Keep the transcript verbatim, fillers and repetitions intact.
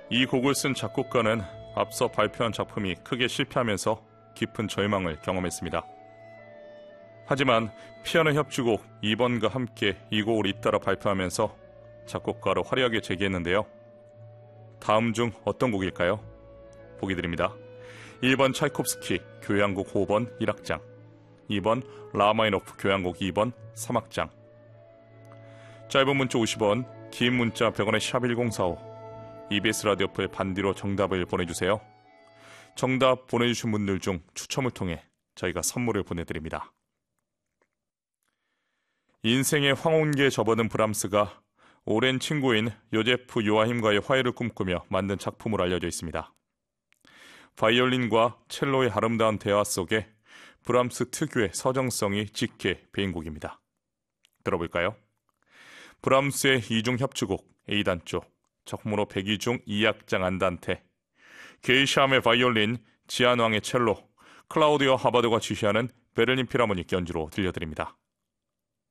이 곡을 쓴 작곡가는 앞서 발표한 작품이 크게 실패하면서 깊은 절망을 경험했습니다. 하지만 피아노 협주곡 이 번과 함께 이 곡을 잇따라 발표하면서 작곡가로 화려하게 재기했는데요. 다음 중 어떤 곡일까요? 보기 드립니다. 일 번 차이콥스키 교향곡 오 번 일 악장, 이 번 라마니노프 교향곡 이 번 삼 악장. 짧은 문자 오십 원, 긴 문자 백 원의 샵 일공사오, 이비에스 라디오풀 반디로 정답을 보내주세요. 정답 보내주신 분들 중 추첨을 통해 저희가 선물을 보내드립니다. 인생의 황혼기에 접어든 브람스가 오랜 친구인 요제프 요아힘과의 화해를 꿈꾸며 만든 작품으로 알려져 있습니다. 바이올린과 첼로의 아름다운 대화 속에 브람스 특유의 서정성이 짙게 배인 곡입니다. 들어볼까요? 브람스의 이중 협주곡 A단조, 작품으로 백이 중 이 악장 안단테, 게이샴의 바이올린, 지안왕의 첼로, 클라우디오 하바드가 지휘하는 베를린 필하모닉 연주로 들려드립니다.